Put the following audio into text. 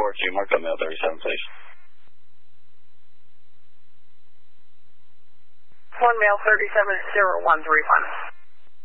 towards you. Mark on mail 37, please. 1 mail 37 0131.